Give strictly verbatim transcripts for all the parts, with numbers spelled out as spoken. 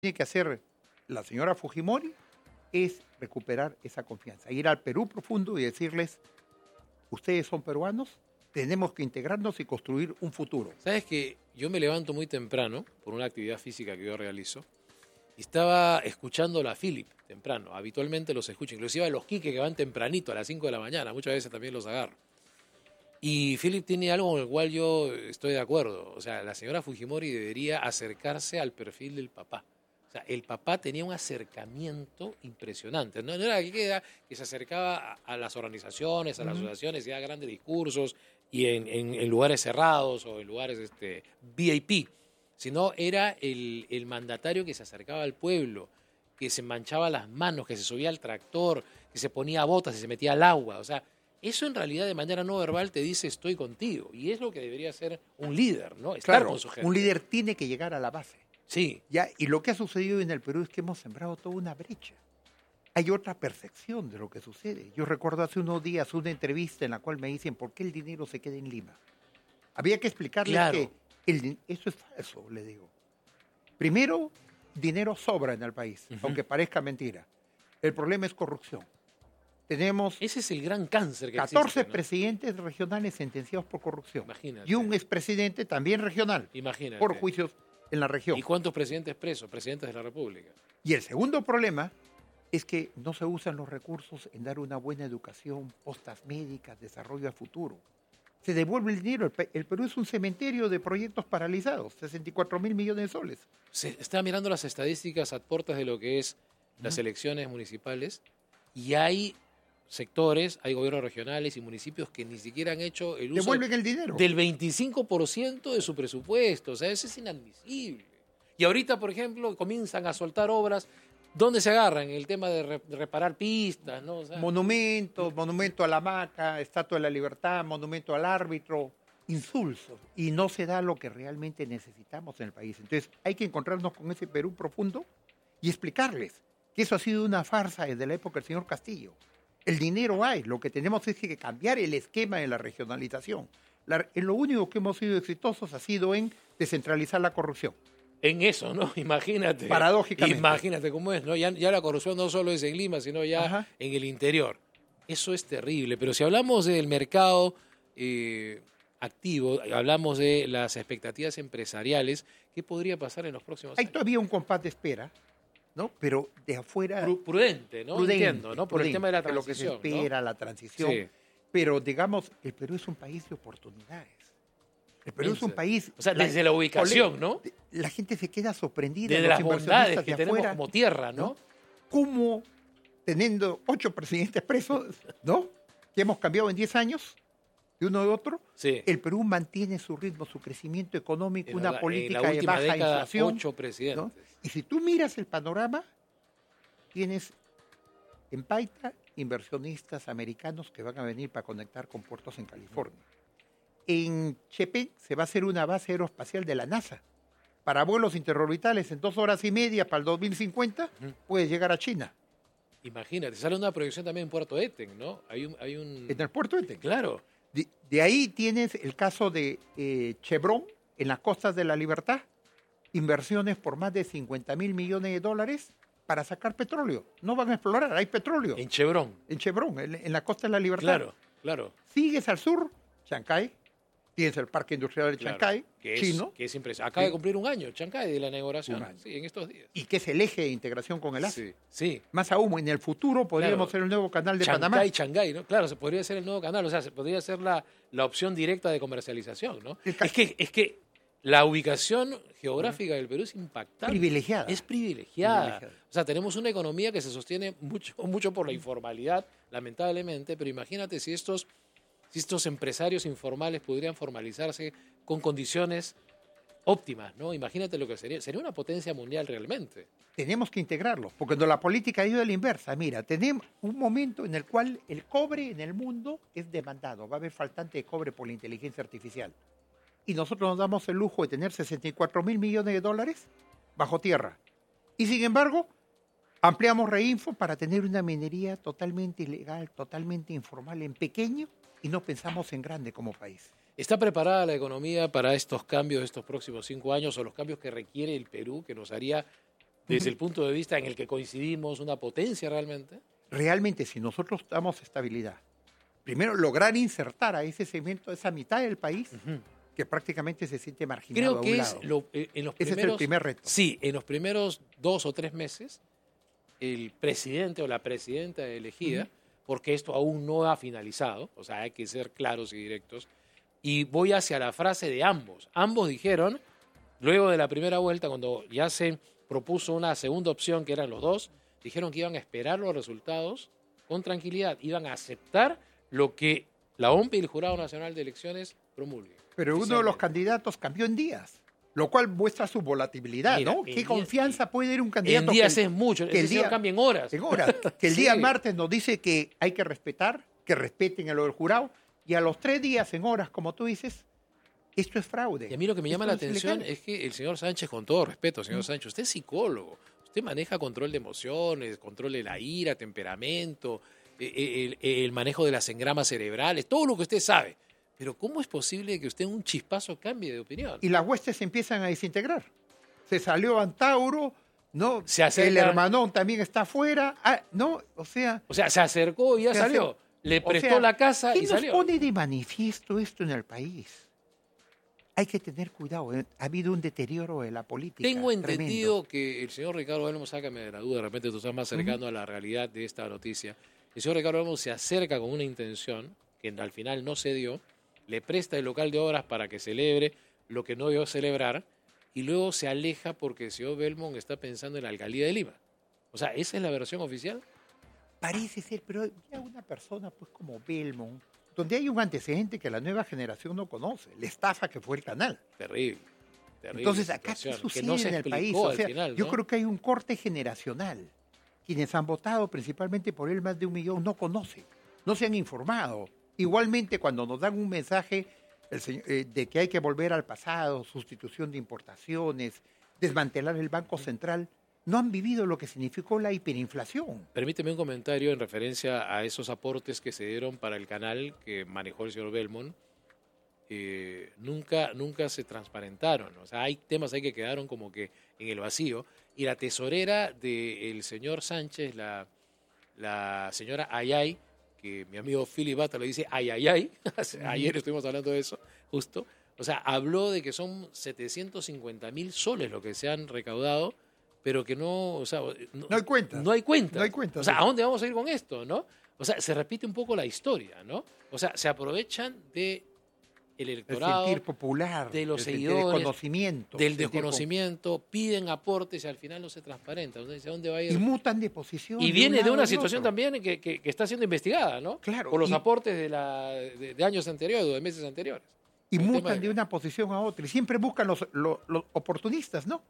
tiene que hacer la señora Fujimori es recuperar esa confianza, ir al Perú profundo y decirles, ustedes son peruanos, tenemos que integrarnos y construir un futuro. ¿Sabes que yo me levanto muy temprano por una actividad física que yo realizo? Y estaba escuchando a Philip temprano. Habitualmente los escucho, inclusive a los Quique que van tempranito a las cinco de la mañana. Muchas veces también los agarro. Y Philip tiene algo con el cual yo estoy de acuerdo. O sea, la señora Fujimori debería acercarse al perfil del papá. O sea, el papá tenía un acercamiento impresionante. No, no era que, queda, que se acercaba a, a las organizaciones, a las uh-huh. asociaciones, y daba grandes discursos y en, en, en lugares cerrados o en lugares este, V I P, sino era el, el mandatario que se acercaba al pueblo, que se manchaba las manos, que se subía al tractor, que se ponía botas y se metía al agua. O sea, eso en realidad de manera no verbal te dice estoy contigo. Y es lo que debería ser un líder, ¿no? Estar claro, con su gente. Un líder tiene que llegar a la base. Sí. Ya, y lo que ha sucedido en el Perú es que hemos sembrado toda una brecha. Hay otra percepción de lo que sucede. Yo recuerdo hace unos días una entrevista en la cual me dicen ¿por qué el dinero se queda en Lima? Había que explicarles claro. que el, eso es falso, le digo. Primero, dinero sobra en el país, uh-huh. aunque parezca mentira. El problema es corrupción. Tenemos Ese es el gran cáncer que catorce existe, ¿no? presidentes regionales sentenciados por corrupción. Imagínate. Y un expresidente también regional. Imagínate. Por juicios en la región. ¿Y cuántos presidentes presos? Presidentes de la República. Y el segundo problema es que no se usan los recursos en dar una buena educación, postas médicas, desarrollo a futuro. Se devuelve el dinero. El, el Perú es un cementerio de proyectos paralizados, sesenta y cuatro mil millones de soles. Se está mirando las estadísticas a puertas de lo que es las uh-huh. elecciones municipales y hay sectores, hay gobiernos regionales y municipios que ni siquiera han hecho el uso devuelven el dinero del veinticinco por ciento de su presupuesto. O sea, eso es inadmisible. Y ahorita, por ejemplo, comienzan a soltar obras. ¿Dónde se agarran? El tema de, re, de reparar pistas, ¿no? O sea, monumentos, monumento a la Maca, Estatua de la Libertad, monumento al árbitro, insulsos. Y no se da lo que realmente necesitamos en el país. Entonces, hay que encontrarnos con ese Perú profundo y explicarles que eso ha sido una farsa desde la época del señor Castillo. El dinero hay, lo que tenemos es que cambiar el esquema de la regionalización. La, en lo único que hemos sido exitosos ha sido en descentralizar la corrupción. En eso, ¿no? Imagínate. Paradójicamente. Imagínate cómo es, ¿no? Ya, ya la corrupción no solo es en Lima, sino ya Ajá. en el interior. Eso es terrible. Pero si hablamos del mercado eh, activo, hablamos de las expectativas empresariales, ¿qué podría pasar en los próximos hay años? Hay todavía un compás de espera, ¿no? Pero de afuera... Prudente, ¿no? Prudente, Entiendo, ¿no? Por prudente, el tema de la transición, lo que se espera, ¿no? la transición. Sí. Pero, digamos, el Perú es un país de oportunidades. El Perú Piensa. es un país... O sea, la, desde la ubicación, ¿no? La gente se queda sorprendida. Desde los las bondades que de tenemos afuera, como tierra, ¿no? ¿no? ¿Cómo, teniendo ocho presidentes presos, ¿no? Que hemos cambiado en diez años, de uno de otro, sí. el Perú mantiene su ritmo, su crecimiento económico, en una la, política de baja década, inflación. Ocho presidentes. ¿no? Y si tú miras el panorama, tienes en Paita inversionistas americanos que van a venir para conectar con puertos en California. En Chepén se va a hacer una base aeroespacial de la NASA para vuelos interorbitales en dos horas y media para el dos mil cincuenta, uh-huh. puedes llegar a China. Imagínate, sale una proyección también en Puerto Eten, ¿no? Hay un, hay un... En el Puerto Eten. Claro. De, de ahí tienes el caso de eh, Chevron en las costas de la Libertad, inversiones por más de cincuenta mil millones de dólares para sacar petróleo. No van a explorar, hay petróleo. En Chevron. En Chevron, en, en la costa de la Libertad. Claro, claro. Sigues al sur, Chancay, tienes el Parque Industrial de claro, Chancay, que es, chino. Que es impresionante. Acaba sí. de cumplir un año, Chancay, de la inauguración. Un Sí, en estos días. Y que es el eje de integración con el Asia. Sí, sí. Más aún, en el futuro podríamos claro. ser el nuevo canal de Chancay, Panamá. Chancay, ¿no? Claro, se podría ser el nuevo canal, o sea, se podría ser la, la opción directa de comercialización, ¿no? Es que, es que la ubicación geográfica del Perú es impactante. Privilegiada. Es privilegiada. privilegiada. O sea, tenemos una economía que se sostiene mucho, mucho por la informalidad, lamentablemente, pero imagínate si estos, si estos empresarios informales podrían formalizarse con condiciones óptimas, ¿no? Imagínate lo que sería. Sería una potencia mundial realmente. Tenemos que integrarlos, porque cuando la política ha ido a la inversa, mira, tenemos un momento en el cual el cobre en el mundo es demandado. Va a haber faltante de cobre por la inteligencia artificial. Y nosotros nos damos el lujo de tener sesenta y cuatro mil millones de dólares bajo tierra. Y sin embargo, ampliamos Reinfo para tener una minería totalmente ilegal, totalmente informal, en pequeño, y no pensamos en grande como país. ¿Está preparada la economía para estos cambios de estos próximos cinco años o los cambios que requiere el Perú, que nos haría desde el punto de vista en el que coincidimos, una potencia realmente? Realmente, si nosotros damos estabilidad, primero lograr insertar a ese segmento, a esa mitad del país, uh-huh. que prácticamente se siente marginado. Creo que a un es lado. lo, eh, en los ese primeros, es el primer reto. Sí, en los primeros dos o tres meses, el presidente o la presidenta elegida, uh-huh. porque esto aún no ha finalizado, o sea, hay que ser claros y directos, y voy hacia la frase de ambos. Ambos dijeron, luego de la primera vuelta, cuando ya se propuso una segunda opción, que eran los dos, dijeron que iban a esperar los resultados con tranquilidad, iban a aceptar lo que la O M P y el Jurado Nacional de Elecciones promulguen. Pero uno de los candidatos cambió en días, lo cual muestra su volatilidad, Mira, ¿no? ¿Qué día, confianza puede tener un candidato? En días que el, es mucho, que el día cambia en horas. En horas. Que el sí. día martes nos dice que hay que respetar, que respeten a lo del jurado, y a los tres días en horas, como tú dices, esto es fraude. Y a mí lo que me llama la es atención ilegal. es que el señor Sánchez, con todo respeto, señor ¿Mm? Sánchez, usted es psicólogo, usted maneja control de emociones, control de la ira, temperamento, el, el, el manejo de las engramas cerebrales, todo lo que usted sabe. Pero ¿cómo es posible que usted en un chispazo cambie de opinión? Y las huestes se empiezan a desintegrar. Se salió Antauro, ¿no? Se acerca, el hermanón también está afuera, ah, ¿no? O sea... O sea, se acercó y ya salió. Acercó. Le prestó o sea, la casa ¿quién y salió. nos pone de manifiesto esto en el país? Hay que tener cuidado. ¿eh? Ha habido un deterioro de la política. Tengo entendido tremendo. que el señor Ricardo Belmo, sácame de la duda, de repente tú estás más cercano uh-huh. a la realidad de esta noticia. El señor Ricardo Belmo se acerca con una intención que al final no se dio, le presta el local de obras para que celebre lo que no debió celebrar y luego se aleja porque el señor Belmont está pensando en la alcaldía de Lima. O sea, ¿esa es la versión oficial? Parece ser, pero ya una persona pues como Belmont, donde hay un antecedente que la nueva generación no conoce, la estafa que fue el canal. Terrible. terrible Entonces, acá ¿qué sucede no en el país? O sea, final, ¿no? Yo creo que hay un corte generacional. Quienes han votado principalmente por él, más de un millón, no conocen, no se han informado. Igualmente, cuando nos dan un mensaje el señor, eh, de que hay que volver al pasado, sustitución de importaciones, desmantelar el Banco Central, no han vivido lo que significó la hiperinflación. Permíteme un comentario en referencia a esos aportes que se dieron para el canal que manejó el señor Belmont. Eh, nunca, nunca se transparentaron. O sea, hay temas ahí que quedaron como que en el vacío. Y la tesorera del señor Sánchez, la, la señora Ayay, que mi amigo Philip Bata le dice ayayay, ayer estuvimos hablando de eso, justo. O sea, habló de que son setecientos cincuenta mil soles lo que se han recaudado, pero que no, o sea, no, no hay cuentas. No hay cuentas. No hay cuentas. O sea, ¿a dónde vamos a ir con esto, no? O sea, se repite un poco la historia, ¿no? O sea, se aprovechan de el electorado, el sentir popular, de los el seguidores, desconocimiento, del desconocimiento, piden aportes y al final no se transparenta. Entonces, ¿a dónde va a ir? Y mutan de posición. Y viene de, un de una de situación otro. también que, que, que está siendo investigada, ¿no? Claro. Por los y, aportes de, la, de, de años anteriores o de meses anteriores. Y mutan de, de una posición a otra. Y siempre buscan los, los, los oportunistas, ¿no?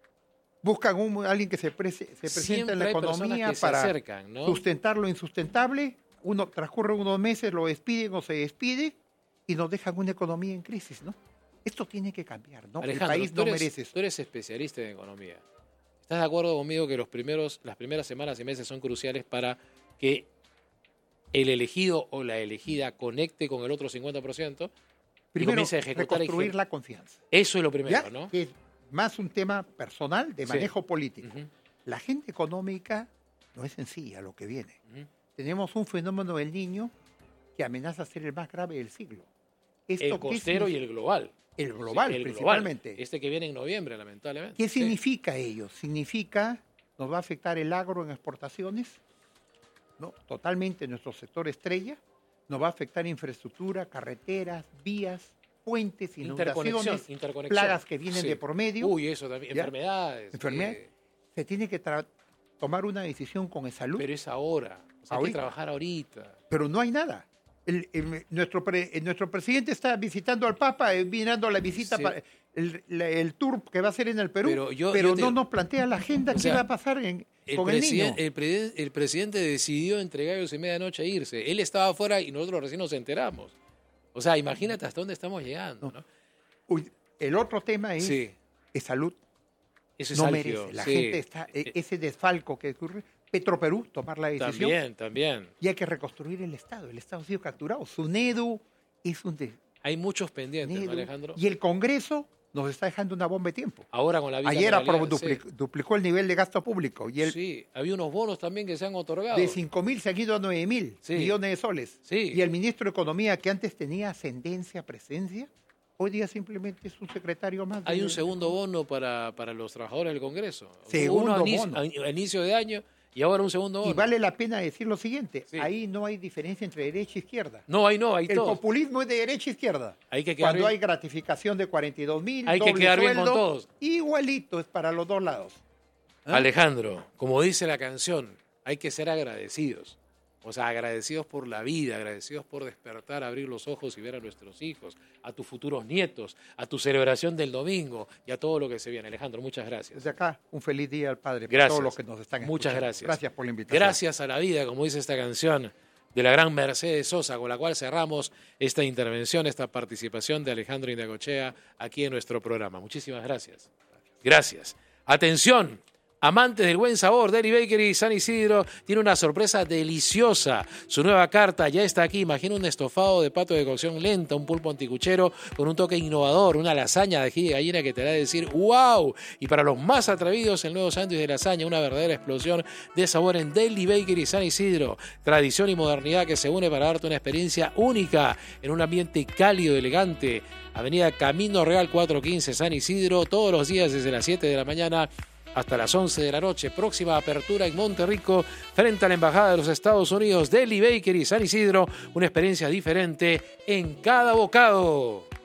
Buscan un, alguien que se, pre, se presenta en la economía para acercan, ¿no? sustentar lo insustentable. Uno transcurre unos meses, lo despiden o se despide y nos dejan una economía en crisis, ¿no? Esto tiene que cambiar, ¿no? Alejandro, el país tú no eres, merece eso. Tú eres especialista en economía. ¿Estás de acuerdo conmigo que los primeros, las primeras semanas y meses son cruciales para que el elegido o la elegida conecte con el otro cincuenta por ciento? Primero, y comience a ejecutar reconstruir la confianza. Eso es lo primero, ¿Ya? ¿no? Que es más un tema personal de manejo sí. político. Uh-huh. La agenda económica no es sencilla lo que viene. Uh-huh. Tenemos un fenómeno del Niño que amenaza ser el más grave del siglo. ¿Esto el costero y el global. El global, sí, el principalmente. Global. Este que viene en noviembre, lamentablemente. ¿Qué sí. significa ello? Significa, nos va a afectar el agro en exportaciones, ¿no? Totalmente nuestro sector estrella, nos va a afectar infraestructura, carreteras, vías, puentes, inundaciones, plagas que vienen sí. de por medio. Uy, eso también, ¿ya? enfermedades. Enfermedades. Eh... Se tiene que tra- tomar una decisión con salud. Pero es ahora, o sea, hay que trabajar ahorita. Pero no hay nada. El, el, nuestro, pre, el, nuestro presidente está visitando al Papa, eh, mirando la visita, sí. para, el, la, el tour que va a hacer en el Perú, pero, yo, pero yo te, no nos plantea la agenda, qué sea, va a pasar en, el con el niño. El, pre, el presidente decidió entre gallos y medianoche irse. Él estaba afuera y nosotros recién nos enteramos. O sea, imagínate hasta dónde estamos llegando. ¿no? Uy, el otro tema es, sí. es salud. Eso es no álgido, merece. La sí. gente está, ese desfalco que ocurre. Petroperú tomar la decisión. También, también. Y hay que reconstruir el Estado. El Estado ha sido capturado. SUNEDU es un... De... Hay muchos pendientes, ¿no, Alejandro? Y el Congreso nos está dejando una bomba de tiempo. Ahora con la Ayer duplicó, sí. duplicó el nivel de gasto público. Y el, sí, había unos bonos también que se han otorgado. De cinco mil se han ido a nueve mil sí. millones de soles. Sí. Y el ministro de Economía, que antes tenía ascendencia, presencia, hoy día simplemente es un secretario más. Hay de... un segundo bono para, para los trabajadores del Congreso. Segundo Uno a inicio, bono. A inicio de año y ahora un segundo bono. Y vale la pena decir lo siguiente, sí. ahí no hay diferencia entre derecha e izquierda. No, ahí no, hay El todo. populismo es de derecha e izquierda. Hay que quedar Cuando bien. hay gratificación de cuarenta y dos mil, hay doble que quedar sueldo, bien con todos. Igualito es para los dos lados. ¿Eh? Alejandro, como dice la canción, hay que ser agradecidos. O sea, agradecidos por la vida, agradecidos por despertar, abrir los ojos y ver a nuestros hijos, a tus futuros nietos, a tu celebración del domingo y a todo lo que se viene. Alejandro, muchas gracias. Desde acá, un feliz día al Padre gracias. para todos los que nos están escuchando. Muchas gracias. Gracias por la invitación. Gracias a la vida, como dice esta canción de la gran Mercedes Sosa, con la cual cerramos esta intervención, esta participación de Alejandro Indiacochea aquí en nuestro programa. Muchísimas gracias. Gracias. Atención. Amantes del buen sabor, Deli Bakery San Isidro tiene una sorpresa deliciosa. Su nueva carta ya está aquí. Imagina un estofado de pato de cocción lenta, un pulpo anticuchero con un toque innovador, una lasaña de ají de gallina que te hará decir ¡wow! Y para los más atrevidos, el nuevo sándwich de lasaña, una verdadera explosión de sabor en Deli Bakery San Isidro. Tradición y modernidad que se une para darte una experiencia única en un ambiente cálido y elegante. Avenida Camino Real cuatrocientos quince San Isidro, todos los días desde las siete de la mañana hasta las once de la noche. Próxima apertura en Monterrico, frente a la Embajada de los Estados Unidos. Deli Bakery San Isidro, una experiencia diferente en cada bocado.